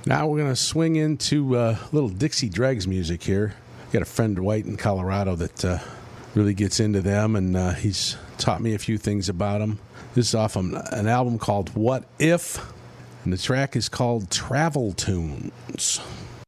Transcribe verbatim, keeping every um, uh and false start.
Now we're going to swing into uh, little Dixie Dregs music here. Got a friend, Dwight, in Colorado that uh, really gets into them, and uh, he's taught me a few things about them. This is off an, an album called What If, and the track is called Travel Tunes.